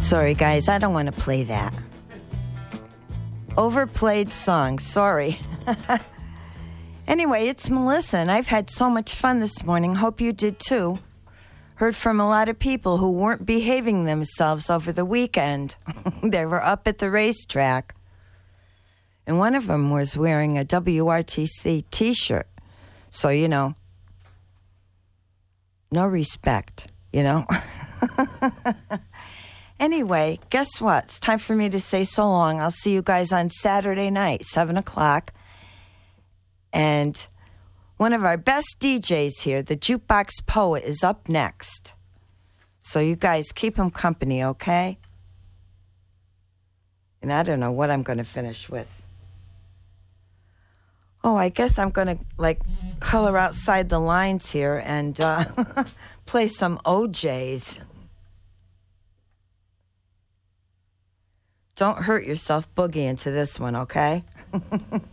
Sorry, guys, I don't want to play that. Overplayed song, sorry. Anyway, it's Melissa, and I've had so much fun this morning. Hope you did too. Heard from a lot of people who weren't behaving themselves over the weekend. They were up at the racetrack. And one of them was wearing a WRTC t-shirt. So, you know, no respect, you know. Anyway, guess what? It's time for me to say so long. I'll see you guys on Saturday night, 7 o'clock. And one of our best DJs here, the Jukebox Poet, is up next. So you guys keep him company, okay? And I don't know what I'm going to finish with. Oh, I guess I'm going to, color outside the lines here and play some OJs. Don't hurt yourself boogieing to this one, okay?